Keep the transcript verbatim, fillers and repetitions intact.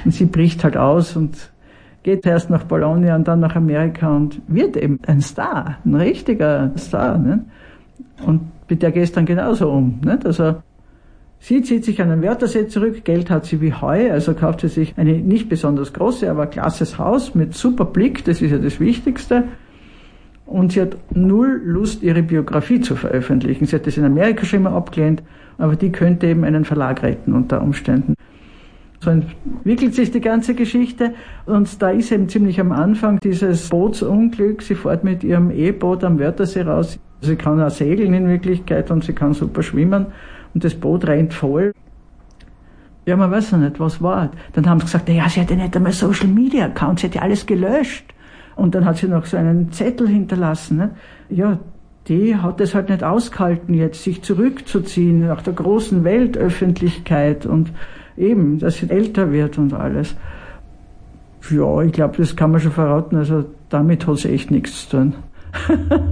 Und sie bricht halt aus und geht erst nach Bologna und dann nach Amerika und wird eben ein Star, ein richtiger Star. Nicht? Und mit der geht es dann genauso um. Nicht? Also sie zieht sich an den Wörthersee zurück, Geld hat sie wie Heu, also kauft sie sich eine nicht besonders große, aber klasses Haus mit super Blick, das ist ja das Wichtigste. Und sie hat null Lust, ihre Biografie zu veröffentlichen. Sie hat das in Amerika schon immer abgelehnt, aber die könnte eben einen Verlag retten unter Umständen. So entwickelt sich die ganze Geschichte und da ist eben ziemlich am Anfang dieses Bootsunglück. Sie fährt mit ihrem E-Boot am Wörthersee raus. Sie kann auch segeln in Wirklichkeit und sie kann super schwimmen und das Boot rennt voll. Ja, man weiß ja nicht, was war. Dann haben sie gesagt, ja, sie hat ja nicht einmal Social Media Account, sie hat ja alles gelöscht. Und dann hat sie noch so einen Zettel hinterlassen. Ne? Ja, die hat es halt nicht ausgehalten, jetzt sich zurückzuziehen nach der großen Weltöffentlichkeit und eben, dass sie älter wird und alles. Ja, ich glaube, das kann man schon verraten. Also damit hat sie echt nichts zu tun.